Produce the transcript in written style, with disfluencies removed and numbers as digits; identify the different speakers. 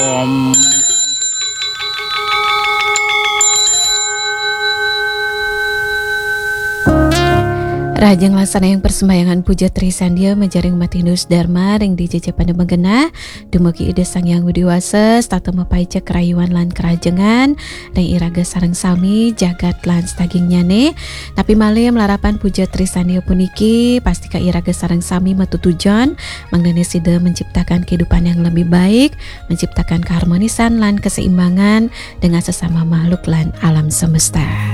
Speaker 1: Om.
Speaker 2: Rajang laksana yang persembahyangan puja Trisandia majaring matinus dharma ring dijejepan menggenah dumugi ide sang yang widiwasa tata mapaica kerayuan lan kerajengan ring iraga sareng sami jagat lan stagingnyane tapi malih melarapan puja Trisandia puniki pastika iraga sareng sami matutujon mangnene sida menciptakan kehidupan yang lebih baik, menciptakan keharmonisan lan keseimbangan dengan sesama makhluk lan alam semesta.